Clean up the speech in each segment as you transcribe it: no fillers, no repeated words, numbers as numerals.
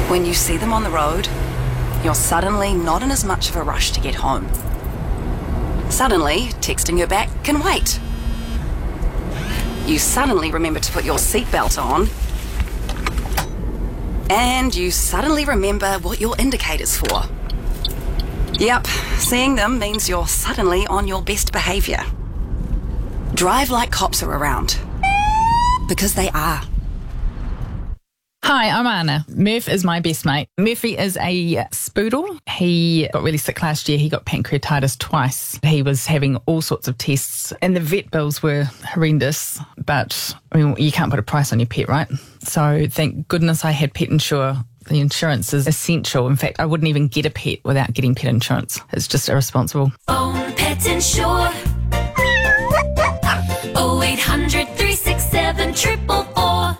When you see them on the road, you're suddenly not in as much of a rush to get home. Suddenly, texting her back can wait. You suddenly remember to put your seatbelt on. And you suddenly remember what your indicator's for. Yep, seeing them means you're suddenly on your best behaviour. Drive like cops are around. Because they are. Hi, I'm Anna. Murph is my best mate. Murphy is a spoodle. He got really sick last year. He got pancreatitis twice. He was having all sorts of tests and the vet bills were horrendous. But, I mean, you can't put a price on your pet, right? So thank goodness I had Pet Insure. The insurance is essential. In fact, I wouldn't even get a pet without getting pet insurance. It's just irresponsible. Own Pet Insure. 0800 367 444.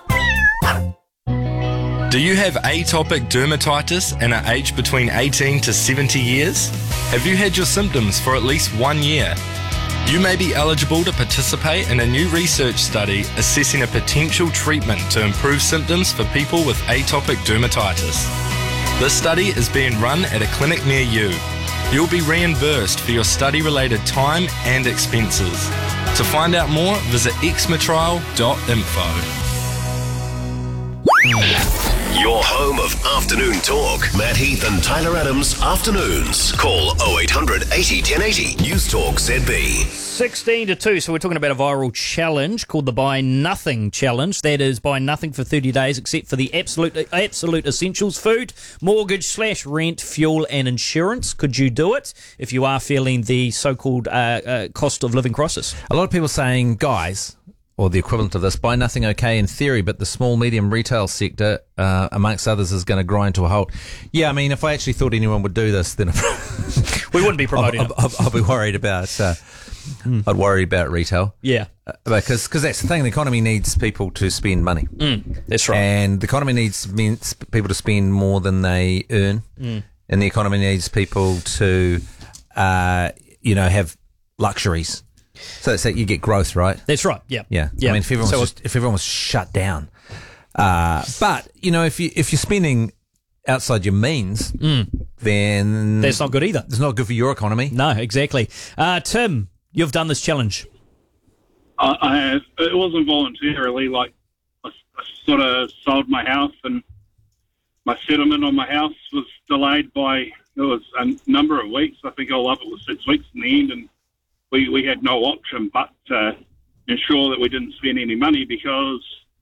Do you have atopic dermatitis and are aged between 18 to 70 years? Have you had your symptoms for at least 1 year? You may be eligible to participate in a new research study assessing a potential treatment to improve symptoms for people with atopic dermatitis. This study is being run at a clinic near you. You'll be reimbursed for your study-related time and expenses. To find out more, visit xmatrial.info. Your home of afternoon talk. Matt Heath and Tyler Adams Afternoons. Call 0800 80 1080. News Talk ZB. 16 to 2, so we're talking about a viral challenge called the Buy Nothing Challenge. That is buy nothing for 30 days except for the absolute essentials: food, mortgage / rent, fuel and insurance. Could you do it if you are feeling the so-called cost of living crisis? A lot of people saying, guys, or the equivalent of this, buy nothing okay in theory, but the small, medium retail sector, amongst others, is going to grind to a halt. Yeah, I mean, if I actually thought anyone would do this, then we wouldn't be promoting it. I'll be worried about I'd worry about retail. Yeah. Because that's the thing, the economy needs people to spend money. That's right. And the economy needs people to spend more than they earn. And the economy needs people to, have luxuries. So that's that you get growth, right? That's right. Yeah. Yeah. I mean, if everyone was shut down, but if you're spending outside your means, then that's not good either. It's not good for your economy. No, exactly. Tim, you've done this challenge. I have. It wasn't voluntarily. Like I sort of sold my house, and my settlement on my house was delayed by it was a number of weeks. I think all up it was 6 weeks in the end, and we had no option but to ensure that we didn't spend any money because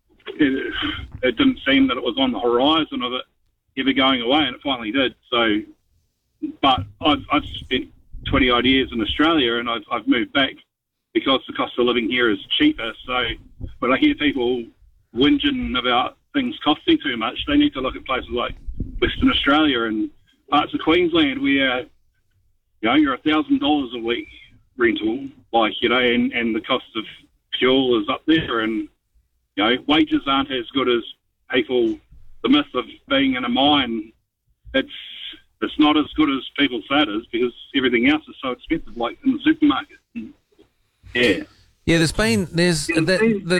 it didn't seem that it was on the horizon of it ever going away, and it finally did. So, but I've spent 20 odd years in Australia, and I've moved back because the cost of living here is cheaper. So when I hear people whinging about things costing too much, they need to look at places like Western Australia and parts of Queensland where you're $1,000 a week rental, and the cost of fuel is up there, and wages aren't as good as people. The myth of being in a mine, it's not as good as people say it is because everything else is so expensive, like in the supermarket. Yeah. Yeah, there's